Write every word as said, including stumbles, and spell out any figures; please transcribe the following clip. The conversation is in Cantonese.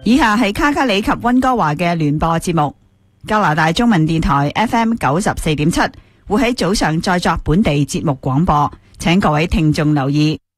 以下係卡卡里及溫哥華嘅聯播節目。加拿大中文電台 F M 九十四點七會喺早上再作本地節目廣播，請各位聽眾留意。